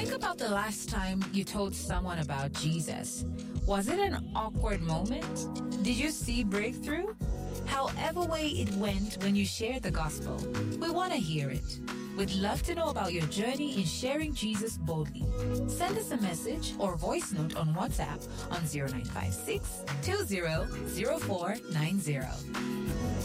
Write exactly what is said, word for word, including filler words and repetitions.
Think about the last time you told someone about Jesus. Was it an awkward moment? Did you see breakthrough? However way it went when you shared the gospel, we want to hear it. We'd love to know about your journey in sharing Jesus boldly. Send us a message or voice note on WhatsApp on zero nine five six, two zero zero four nine zero.